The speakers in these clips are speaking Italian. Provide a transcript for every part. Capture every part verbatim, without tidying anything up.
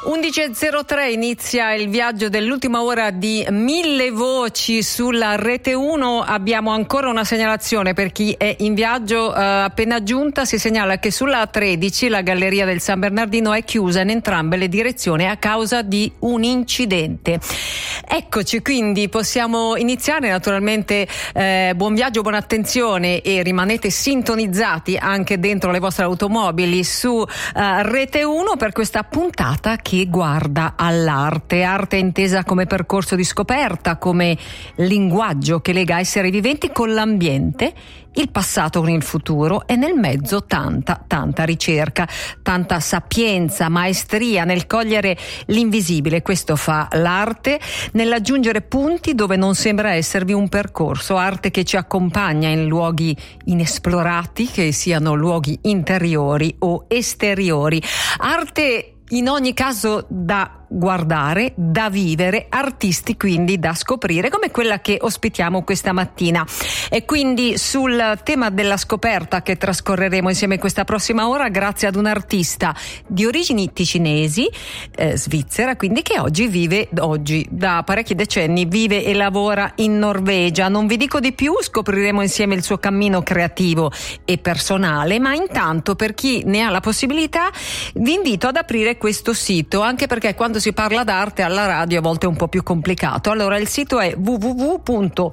undici e zero tre inizia il viaggio dell'ultima ora di Mille Voci sulla Rete uno. Abbiamo ancora una segnalazione per chi è in viaggio eh, appena giunta. Si segnala che sulla A tredici la galleria del San Bernardino è chiusa in entrambe le direzioni a causa di un incidente. Eccoci, quindi possiamo iniziare. Naturalmente eh, buon viaggio, buona attenzione e rimanete sintonizzati anche dentro le vostre automobili su eh, Rete uno per questa puntata che guarda all'arte, arte intesa come percorso di scoperta, come linguaggio che lega esseri viventi con l'ambiente, il passato con il futuro e nel mezzo tanta, tanta ricerca, tanta sapienza, maestria nel cogliere l'invisibile. Questo fa l'arte, nell'aggiungere punti dove non sembra esservi un percorso, arte che ci accompagna in luoghi inesplorati, che siano luoghi interiori o esteriori, arte in ogni caso da guardare, da vivere, artisti quindi da scoprire, come quella che ospitiamo questa mattina. E quindi sul tema della scoperta che trascorreremo insieme questa prossima ora, grazie ad un artista di origini ticinesi, eh, svizzera, quindi che oggi vive, oggi da parecchi decenni vive e lavora in Norvegia. Non vi dico di più, scopriremo insieme il suo cammino creativo e personale, ma intanto, per chi ne ha la possibilità, vi invito ad aprire questo sito, anche perché quando si parla d'arte alla radio a volte è un po' più complicato. Allora il sito è w w w punto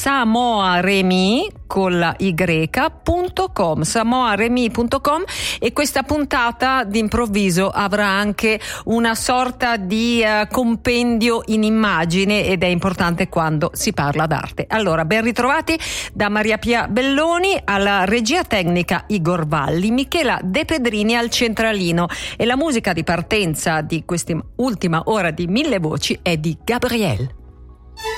samoaremi con la y punto com, samoaremi punto com, e questa puntata d'improvviso avrà anche una sorta di uh, compendio in immagine, ed è importante quando si parla d'arte. Allora, ben ritrovati da Maria Pia Belloni, alla regia tecnica Igor Valli, Michela De Pedrini al centralino, e la musica di partenza di quest'ultima ora di Mille Voci è di Gabriel.